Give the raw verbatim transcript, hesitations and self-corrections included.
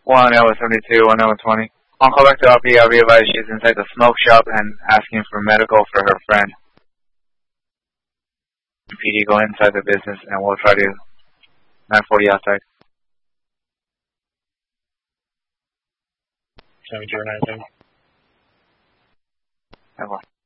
one L seventy-two, one L twenty. On call back to R P, I realized she's inside the smoke shop and asking for medical for her friend. P D, go inside the business and we'll try to nine forty outside. seven zero nine seven. Have one.